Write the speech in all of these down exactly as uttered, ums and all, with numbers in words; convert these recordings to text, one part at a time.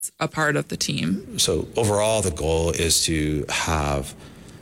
a part of the team? So overall, the goal is to have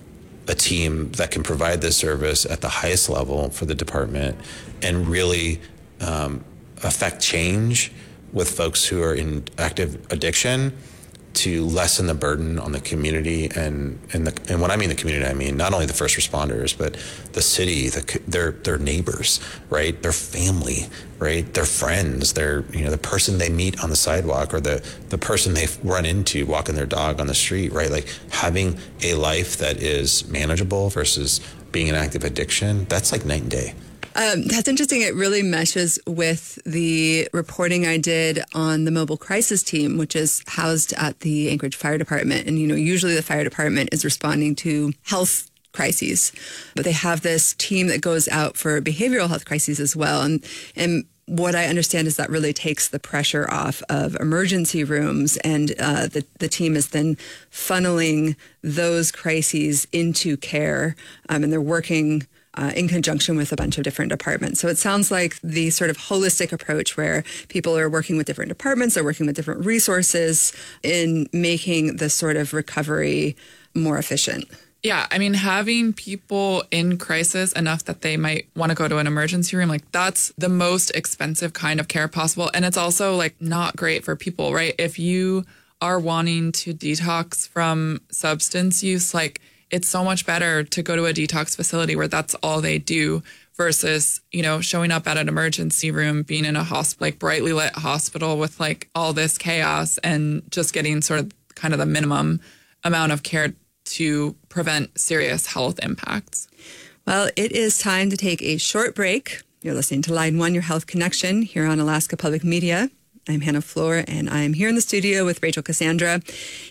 a team that can provide this service at the highest level for the department and really um, affect change with folks who are in active addiction to lessen the burden on the community. And and, the, and when I mean the community, I mean not only the first responders, but the city, the, their their neighbors, right? Their family, right? Their friends, their, you know, the person they meet on the sidewalk or the, the person they run into walking their dog on the street, right? Like having a life that is manageable versus being an active addiction, that's like night and day. Um, that's interesting. It really meshes with the reporting I did on the mobile crisis team, which is housed at the Anchorage Fire Department. And, you know, usually the fire department is responding to health crises, but they have this team that goes out for behavioral health crises as well. And, and what I understand is that really takes the pressure off of emergency rooms, and uh, the, the team is then funneling those crises into care, um, and they're working Uh, in conjunction with a bunch of different departments. So it sounds like the sort of holistic approach where people are working with different departments, they're working with different resources in making the sort of recovery more efficient. Yeah, I mean, having people in crisis enough that they might want to go to an emergency room, like that's the most expensive kind of care possible. And it's also like not great for people, right? If you are wanting to detox from substance use, like it's so much better to go to a detox facility where that's all they do versus, you know, showing up at an emergency room, being in a hospital, like brightly lit hospital with like all this chaos and just getting sort of kind of the minimum amount of care to prevent serious health impacts. Well, it is time to take a short break. You're listening to Line One, Your Health Connection here on Alaska Public Media. I'm Hannah Floor, and I'm here in the studio with Rachel Cassandra.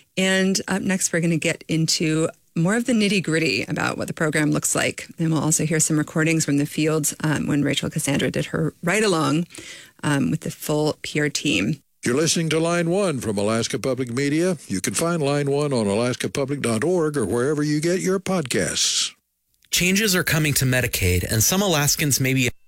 And up next, we're going to get into more of the nitty-gritty about what the program looks like. And we'll also hear some recordings from the fields um, when Rachel Cassandra did her ride-along um, with the full P R team. You're listening to Line One from Alaska Public Media. You can find Line One on alaska public dot org or wherever you get your podcasts. Changes are coming to Medicaid, and some Alaskans may be